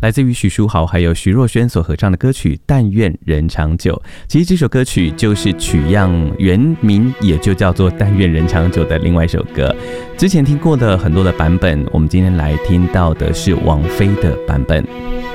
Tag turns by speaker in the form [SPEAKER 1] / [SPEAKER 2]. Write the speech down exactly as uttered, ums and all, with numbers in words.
[SPEAKER 1] 来自于许书豪还有徐若瑄所合唱的歌曲《但愿人长久》。其实这首歌曲就是取样原名也就叫做《但愿人长久》的另外一首歌。之前听过的很多的版本，我们今天来听到的是王菲的版本。